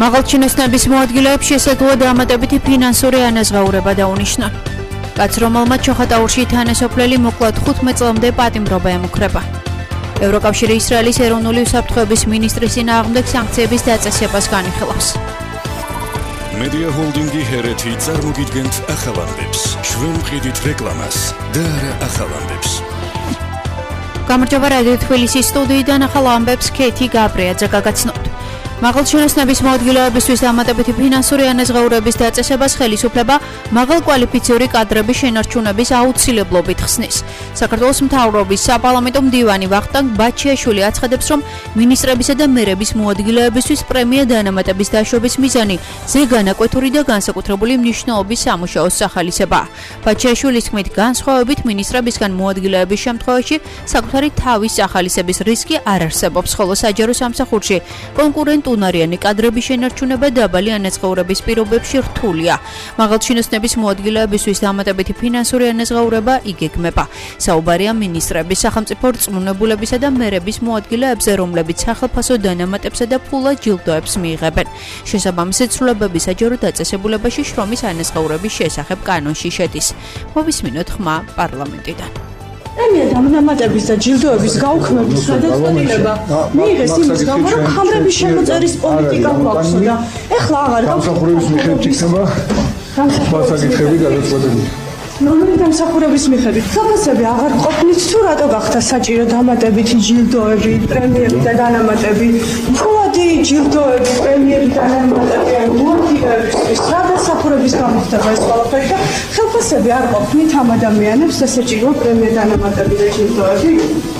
მაღალჩინოსნების მოადგილეებს შესაძლოა დამატებითი ფინანსური ანაზღაურება დაუნიშნონ. კაც, რომელმაც ჩოხატაურში თანასოფლელი მოკლედ 15 წლამდე პატიმრობა ემუქრება. ევროკავშირი ისრაელის ეროვნული უსაფრთხოების მინისტრის წინააღმდეგ სანქციების დაწესებას განიხილავს. მედია ჰოლდინგი ჰერეთი წარმოგიდგენთ ახალამდებს. ჩვენ ვყიდით რეკლამას და არა ახალამდებს. გამარჯობა რადიო თბილისის სტუდიიდან ახალ ამბებს ქეთი გაბრიაძე გაგაცნობთ. მაღალჩინოსნების მოადგილეებისთვის დამატებითი ფინანსური ანაზღაურების დაწესებას ხელისუფლება მაღალკვალიფიციური კადრების შენარჩუნების აუცილებლობით ხსნის. საქართველოს მთავრობის საპარლამენტო მდივანი ვახტანგ ბაჩიაშვილი აცხადებს, რომ მინისტრებისა და მერების მოადგილეებისთვის პრემია დანამატების დაშვების მიზანი ზეგანაკვეთური და განსაკუთრებული მნიშვნელობის სამუშაოს სახალისებაა. ბაჩიაშვილის თქმით, განსხვავებით მინისტრებისგან მოადგილეების შემთხვევაში საკუთარი თავის სახალისების რისკი არ არსებობს, ხოლო საჯარო სამსახურში კონკურენტუნარიანი კადრების შენარჩუნება დაბალი ანაზღაურების პირობებში რთულია. მაღალჩინოსნების მოადგილეებისთვის დამატებითი ფინანსური ანაზღაურება იგეგმება. საუბარია მინისტრების, სახელმწიფო რწმუნებულებისა და მერების მოადგილეებზე, რომლებიც სახელფასო დანამატებსა და ფულად ჯილდოებს მიიღებენ. შესაბამისი ცვლილებები საჯარო დაწესებულებაში შრომის ანაზღაურების შესახებ კანონში შედის. მოვისმინოთ ხმა პარლამენტიდან. პრემია დანამატების და ჯილდოების გაუქმების გადაწყვეტილება მიიღეს იმის გამო, რომ ხამრების შემოწერის პოლიტიკა გვაქვსო და ეხლა აღარ დამსახურების მიხედვით იქნება მასაკითხები გადაწყვეტილი. რომელი დამსახურების მიხედვით ხელფასები აღარ ყოფნით თუ რატო გახდა საჭირო დამატებითი ჯილდოები, პრემიები და დანამატები? ფულადი ჯილდოები, პრემიები და დანამატები ან მოადგილეებისთვის რა დამსახურების გამო ხდება ეს ყველაფერი და ხელფასები არ ყოფნით ამ ადამიანებს სასაჭირო პრემია, დანამატები და ჯილდოები?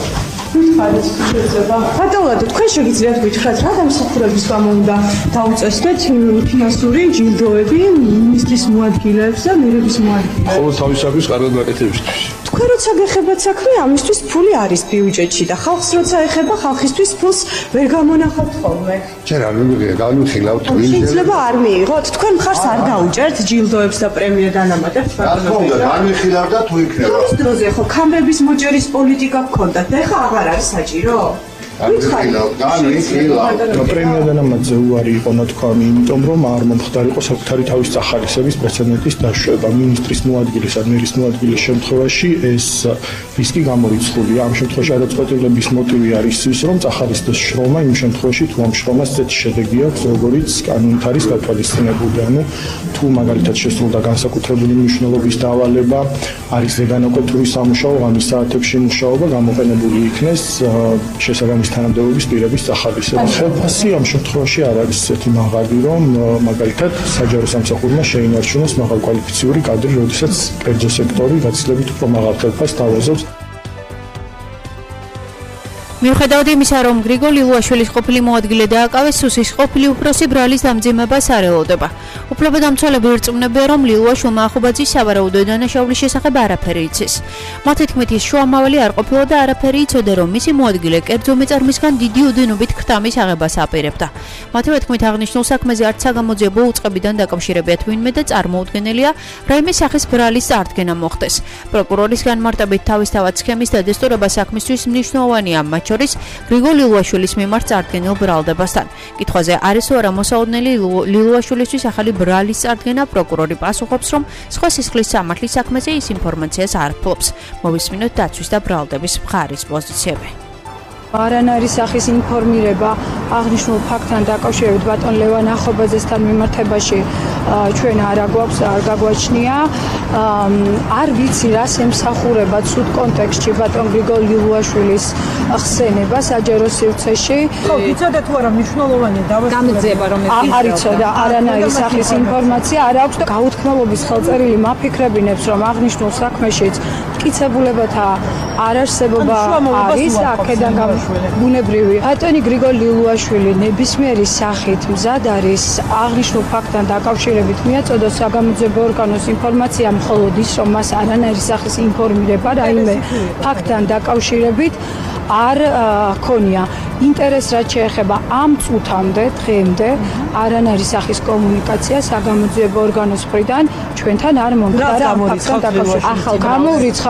ბატონო, თქვენ შეგიძლიათ გითხრათ, რა დამსახურების გამო უნდა დაუწესდეთ ფინანსური ჯილდოები მინისტრის მოადგილეებს და მერების მოადგილეებს? ყოველ თავისაფრის კარგად გაკეთებისთვის. თქვენ როცა გეხებათ საქმე, ამისთვის ფული არის ბიუჯეტში და ხალხს როცა ეხება, ხალხისთვის ფულს ვერ გამონახავთ ხოლმე. ჯერ არ განვიხილავთ თუ შეიძლება არ მიიღოთ, თქვენ მხარს არ გაუჭერთ ჯილდოებს და პრემია დანამატებს? რა თქმა უნდა, განვიხილავ და თუ იქნება. ის დროზე ხო ხამრების მოჭერის პოლიტიკა გქონდათ და ეხლა აღარ არის საჭირო? პრემია დანამატზე უარი იყო ნათქვამი, იმიტომ რომ არ მომხდარიყო საკუთარი თავის სახალისების პრეცედენტის დაშვება. მინისტრის მოადგილის ან მერის მოადგილის შემთხვევაში ეს რისკი გამორიცხულია. ამ შემთხვევაში გადაწყვეტილების მოტივი არის ის, რომ წახალისდეს შრომა იმ შემთხვევაში, თუ ამ შრომას ისეთი შედეგი აქვს, როგორც კანონით არის გათვალისწინებული. ანუ თუ მაგალითად შესრულდა განსაკუთრებული მნიშვნელობის დავალება, არის ზეგანაკვეთური სამუშაო, ამის საათებში მუშაობა გამოყენებული იქნეს შესაბამის თანამდებობის პირების სახალისება. ხელფასი ამ შემთხვევაში არ არის ისეთი მაღალი, რომ მაგალითად საჯარო სამსახურმა შეინარჩუნოს მაღალკვალიფიციური კადრი, როდესაც კერძო სექტორი გაცილებით უფრო მაღალ ხელფასს თავაზობს. მიუხედავად იმისა, რომ გრიგოლ ილუაშვილის ყოფილი მოადგილე დააკავეს, სუსის ყოფილი უფროსი ბრალის დამძიმებას არ ელოდება. უფლებადამცველები ირწმუნებიან, რომ ლილუაშვილმა ახობაძის სავარაუდო დანაშაულის შესახებ არაფერი იცის. მათი თქმით, ის შუამავალი არ ყოფილა და არაფერი იცოდა, რომ მისი მოადგილე კერძო მეწარმისგან დიდი ოდენობით ქთამის აღებას აპირებდა. მათივე თქმით, აღნიშნულ საქმეზე არც საგამოძიებო უწყებიდან დაკავშირებიათ ვინმე და წარმოუდგენელია, რაიმე სახის ბრალის წარდგენა მოხდეს. პროკურორის განმარტებით თავისთავად სქემის დადესტურება საქმისთვის მნიშვნელოვანია, მათ შორის გრიგოლ ილუაშვილის მიმართ წარდგენილ ბრალდებასთან. კითხვაზე არის თუ არა მოსაოდნელი ლილუაშვილისთვის ახალი ბრალის წარდგენა, პროკურორი პასუხობს, რომ სხვა სისხლის სამართლის საქმეზე ის ინფორმაციას არ ფლობს. მოვისმინოთ დაცვის და ბრალდების მხარის პოზიციები. არანაირი სახის ინფორმირება აღნიშნულ ფაქტთან დაკავშირებით ბატონ ლევან ახობაძესთან მიმართებაში ჩვენ არ გაგვაჩნია. არ ვიცი რას ემსახურება ცუდ კონტექსტში ბატონ გრიგოლ ილუაშვილის ხსენება საჯარო სივრცეში. ხო, იცოდა თუ არა მნიშვნელოვანია დამძება რომ არ იცოდა არანაირი სახის ინფორმაცია არ აქვს და გაუთქმელობის ხელწერილი მაფიქრებინებს, რომ აღნიშნულ საქმეშიც მტკიცებულებათა არარსებობა არის აქედან ბუნებრივი. ბატონი გრიგოლ ილუაშვილი ნებისმიერი სახით მზად არის აღნიშნულ ფაქტთან დაკავშირებით მიაწოდოს საგამოძიებო ორგანოს ინფორმაცია, მხოლოდ ის, რომ მას არანაირი სახის ინფორმირება რაიმე ფაქტთან დაკავშირებით არ ქონია. ინტერესს რაც შეეხება ამ წუთამდე, დღემდე არანაირი სახის კომუნიკაცია საგამოძიებო ორგანოს მხრიდან ჩვენთან არ მომხდარა. ახალ გამოურიცხავ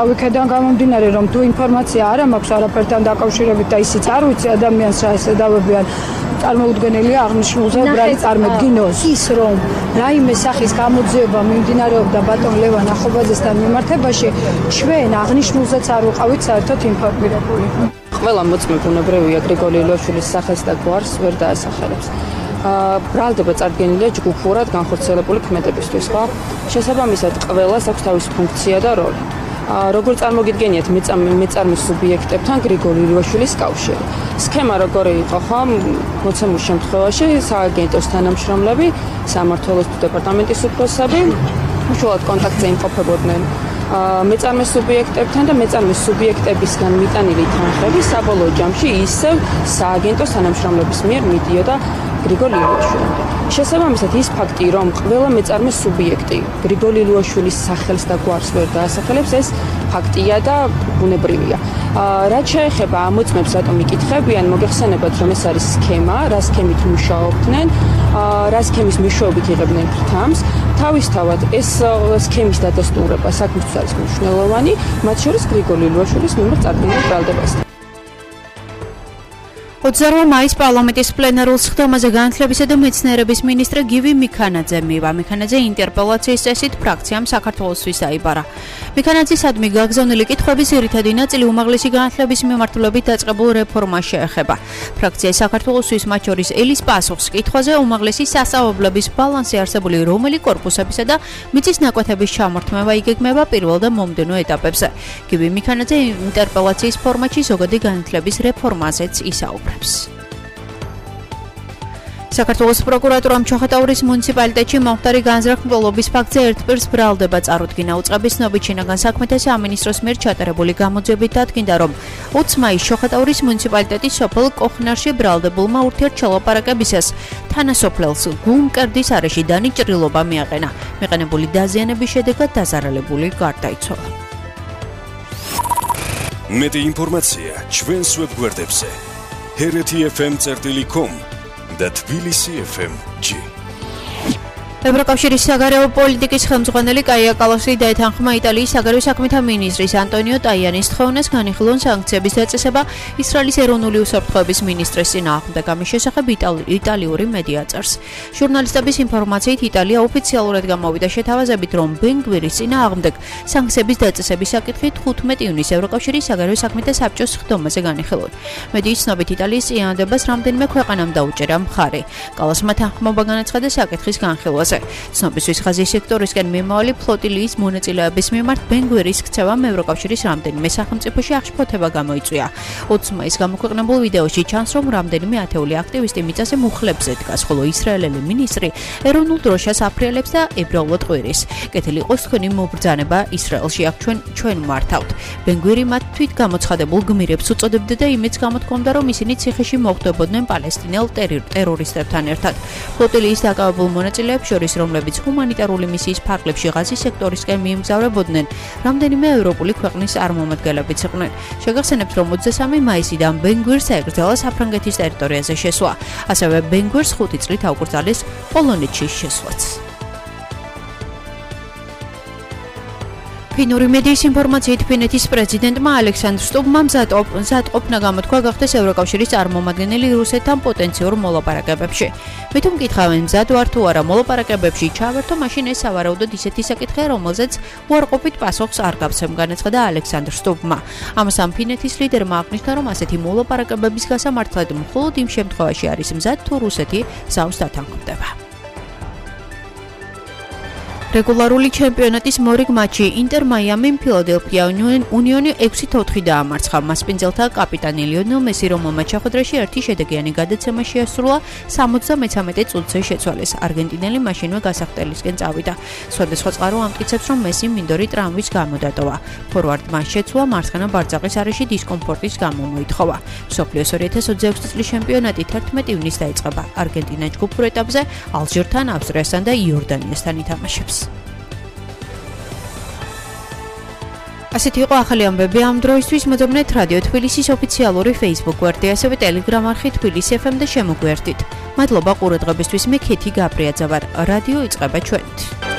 თავიქედან გამომდინარე რომ თუ ინფორმაცია არ მაქვს არაფერთან დაკავშირებით და ისიც არ ვიცი ადამიანს რა ესედავებიან წარმოუდგენელია აღნიშნულზე უბრალოდ წარმოდგინოს ის რომ რაიმე სახის გამოძიება მიმდინარეობდა ბატონ ლევან ახობაძესთან მიმართებაში ჩვენ აღნიშნულზეც არ ვიყავით საერთოდ ინფორმირებული. ყველა მოწმე ბუნებრივია გრიგოლი ილოშვილის სახელს და გვარს ვერ დაასახელებს. ბრალდება წარდგენილია ჯგუფურად განხორციელებული ქმედებისთვის, ხო? შესაბამისად, ყველას აქვს თავისი ფუნქცია და როლი. როგორ წარმოგიდგენიათ მეწარმის სუბიექტებთან გრიგოლი ილოშვილის კავშირი? სქემა როგორი იყო, ხო? მოცემულ შემთხვევაში სააგენტოს თანამშრომლები, სამმართველოს დეპარტამენტის უფროსები უშუალოდ კონტაქტზე იმყოფებოდნენ მეწარმის სუბიექტებთან და მეწარმის სუბიექტებისგან მიტანილი თანხები საბოლოო ჯამში ისევ სააგენტოს თანამშრომლების მიერ მიდიოდა გრიგოლი ილოშვილი. შესაბამისად ის ფაქტი, რომ ყველა მეწარმის სუბიექტი გრიგოლი ილოშვილის სახელს და გვარს ვერ დაასახელებს, ეს ფაქტია და ბუნებრივია. რაც შეეხება ამ მოწმებს, რატომ იკითხებიან, მოგეხსენებათ, რომ ეს არის სქემა, რა სქემით მუშაობდნენ, რა სქემის მეშვეობით იღებდნენ ფრთამს. თავისთავად ეს სქემის დადასტურება საქმისთვის არის მნიშვნელოვანი, მათ შორის გრიგოლი ილოშვილის მიმართ წარდგენილ ბრალდებასთან. 28 მაის პარლამენტის პლენარულ სხდომაზე განათლებისა და მეცნიერების მინისტრი გივი მიქანაძე მივა. მიქანაძე ინტერპელაციის წესით ფრაქციამ საქართველოსთვის დაიბარა. მიქანაძისადმი გაგზავნილი კითხვების ძირითადი ნაწილი უმაღლესი განათლების მიმართულებით დაწყებულ რეფორმას შეეხება. ფრაქცია საქართველოსთვის მათ შორის ელის პასუხს კითხვაზე უმაღლესი სასწავლებლების ბალანსი არსებული რომელი კორპუსებისა და მიწის ნაკვეთების ჩამორთმევა იგეგმება პირველ და მომდევნო ეტაპებზე. გივი მიქანაძე ინტერპელაციის ფორმატში ზოგადი განათლების რეფორმაზეც ისაუბრა. საქართველოს პროკურატურამ ჩოხატაურის მუნიციპალიტეტში მომხდარი განზრახმლობის ფაქტზე ერთპირს ბრალდება წარუდგინა. უწყების ცნობით შინაგან საქმეთა სამინისტროს მიერ ჩატარებული გამოძიებით დადგინდა, რომ 20 მაისს ჩოხატაურის მუნიციპალიტეტის სოფელ კოხნარში ბრალდებულმა ურთიერთჩელოპარაკებისას თანასოფლელს გულმკერდის არეში დანიჭრილობა მიაყენა. მიყენებული დაზიანების შედეგად დაზარალებული გარდაიცვალა. მეტი ინფორმაცია ჩვენს ვებგვერდებზე hereti.fm.com და tbilisi.fm.g ევროკავშირის საგარეო პოლიტიკის ხელმძღვანელი კაია კალასი დაეთანხმა იტალიის საგარეო საქმეთა მინისტრის ანტონიო ტაიანის თხოვნას განიხილონ სანქციების დაწესება ისრაელის ეროვნული უსაფრთხოების მინისტრის წინააღმდეგ. ამის შესახებ იტალიური მედია წერს. ჟურნალისტების ინფორმაციით იტალია ოფიციალურად გამოვიდა შეთავაზებით, რომ ბენ-გვირის წინააღმდეგ სანქციების დაწესების საკითხი 15 ივნისს ევროკავშირის საგარეო საქმეთა საბჭოს სხდომაზე განიხილონ. მედიის ცნობით იტალიის წინააღმდებას რამდენიმე ქვეყანამ დაუჭერა მხარი. კალასმა თანხმობა განაცხადა საკითხის განხილვაზე. ცნობისთვის ხაზის სექტორისკენ მიმავალი ფლოტილიის მონაწილეების მიმართ ბენ-გვირის ქცევამ ევროკავშირის რამდენიმე სახელმწიფოში აღშფოთება გამოიწვია. 20 მაისს გამოქვეყნებულ ვიდეოში ჩანს, რომ რამდენიმე ათეული აქტივისტი მიწაზე მუხლებზე დგას, ხოლო ისრაელელი მინისტრი ეროვნულ დროშას აფრიალებს და ებრაულად ყვირის. კეთილი იყოს თქვენი მობრძანება ისრაელში, აქ ჩვენ მართავთ. ბენ-გვირი მათ თვით გამოცხადებულ გმირებს უწოდებდა და იმედს გამოთქვამდა, რომ ისინი ციხეში მოხვდებოდნენ პალესტინელ ტერორისტებთან ერთად. ფლოტილიის დაკავებულ მონაწილეებს რომლებიც ჰუმანიტარული მისიის ფარგლებში ღაზის სექტორისკენ მიემგზავრებოდნენ, რამდენიმე ევროპული ქვეყნის წარმომადგენლებიც იყვნენ. შეგახსენებთ, რომ 23 მაისიდან ბენ-გვირს აეკრძალა საფრანგეთის ტერიტორიაზე შესვლა. ასევე ბენ-გვირს 5 წლით აუკრძალეს პოლონეთში შესვლაც. ფინური მედიის ინფორმაციით ფინეთის პრეზიდენტმა ალექსანდრ სტუბმა მზადყოფნა გამოთქვა გახდეს ევროკავშირის წარმომადგენელი რუსეთთან პოტენციურ მოლაპარაკებებში. მით უმკითხავენ მზად ვარ თუ არა მოლაპარაკებებში ჩავერთო, მაშინ ეს სავარაუდოდ ისეთი საკითხია, რომელზეც უარყოფით პასუხს არ გავცემ, განაცხადა ალექსანდრ სტუბმა. ამასთან ფინეთის ლიდერმა აღნიშნა, რომ ასეთი მოლაპარაკებების გასამართლად მხოლოდ იმ შემთხვევაში არის მზად, თუ რუსეთი ზავს დათანხმდება. რეგულარული ჩემპიონატის მორიგ მატჩი ინტერ მაიამიმ ფილადელფია უნიონი 6-4 დაამარცხა. მასპინძელთა კაპიტანი ლიონელ მესი რომელმა ჩახვედრაში ერთი შედეგიანი გადაცემა შეასრულა 73 წუთზე შეცვალეს. არგენტინელი მაშინვე გასახდელისკენ წავიდა. სხვადასხვა წყარო ამტკიცებს, რომ მესი მინდორი ტრამვის გამო დატოვა. ფორვარდმა შეცვლა მარცხენა ბარძაყის არეში დისკომფორტის გამო მოითხოვა. მსოფლიოს 2026 წლის ჩემპიონატი 11 ივნისს დაიწყება. არგენტინა ჯგუფურ ეტაპზე ალჟირთან, ავსტრიასთან და იორდანიასთან ითამაშებს. ასეთი იყო ახალი ამბები ამ დროისთვის. მოძებნეთ რადიო თბილისის ოფიციალური Facebook გვერდი, ასევე Telegram არხი თბილისი FM და შემოგვიერთდით. მადლობა ყურადღებისთვის. მე ქეთი გაბრიაძე ვარ. რადიო იწყება ჩვენით.